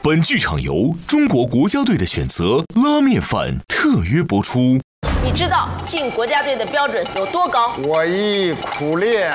本剧场由中国国家队的选择拉面饭特约播出。 你知道进国家队的标准有多高？ 我已苦练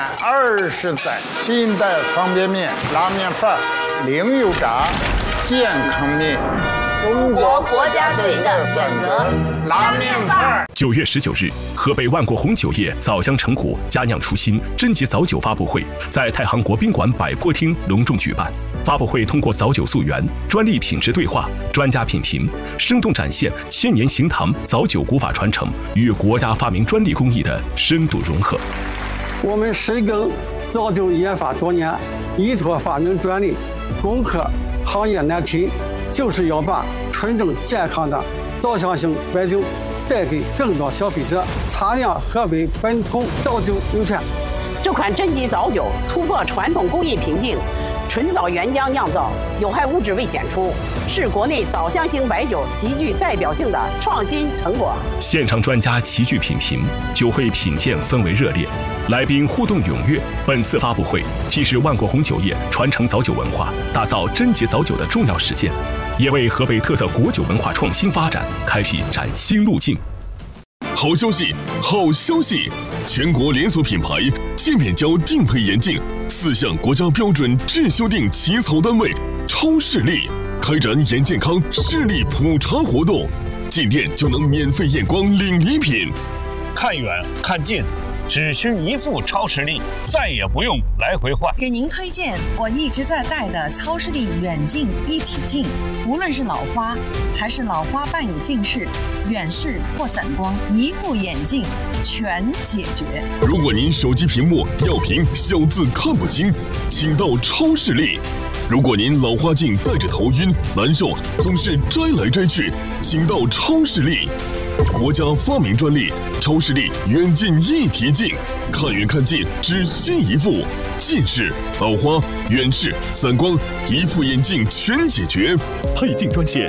20载，新的方便面、拉面饭、零油炸、健康面，中国国家队的选择拉面饭。 9月19日，河北万国红酒业枣江成果佳酿初心珍级枣酒发布会在太行国宾馆百坡厅隆重举办。发布会通过枣酒溯源、专利品质对话、专家品评，生动展现千年行堂枣酒古法传承与国家发明专利工艺的深度融合。 我们深耕枣酒研发多年，依托发明专利，攻克行业难题，就是要把纯正健康的枣香型白酒带给更多消费者。擦亮河北本土枣酒优选。 这款珍级枣酒突破传统工艺瓶颈，纯枣原浆酿造，有害物质未检出，是国内枣香型白酒极具代表性的创新成果。 现场专家齐聚品评，酒会品鉴氛围热烈，来宾互动踊跃。本次发布会既是万国红酒业传承枣酒文化、打造珍级枣酒的重要实践，也为河北特色果酒文化创新发展开辟崭新路径。 好消息，好消息！全国连锁品牌界面胶定配眼镜4项国家标准质修订起草单位超视力开展眼健康视力普查活动，进店就能免费验光领礼品。 看远看近，只需一副超视力，再也不用来回换。 给您推荐我一直在戴的超视力远近一体镜，无论是老花还是老花伴有近视、远视或散光，一副眼镜全解决。 如果您手机屏幕要屏小字看不清，请到超视力。如果您老花镜戴着头晕难受，总是摘来摘去，请到超视力。国家发明专利超视力远近一体镜，看远看近只需一副，近视、老花、远视、散光，一副眼镜全解决。 配镜专线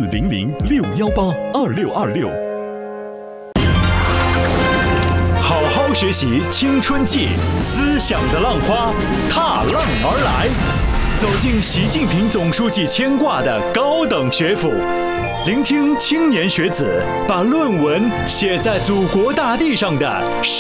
400-618-2626。 好好学习青春季，思想的浪花踏浪而来，走进习近平总书记牵挂的高等学府，聆听青年学子把论文写在祖国大地上的